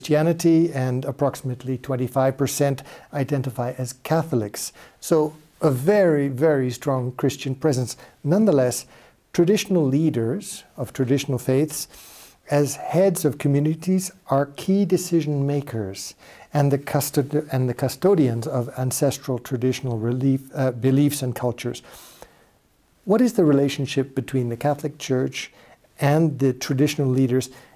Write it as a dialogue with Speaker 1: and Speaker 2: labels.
Speaker 1: Christianity, and approximately 25% identify as Catholics. So a very, very strong Christian presence. Nonetheless, traditional leaders of traditional faiths, as heads of communities, are key decision makers and the custodians of ancestral traditional beliefs and cultures. What is the relationship between the Catholic Church and the traditional leaders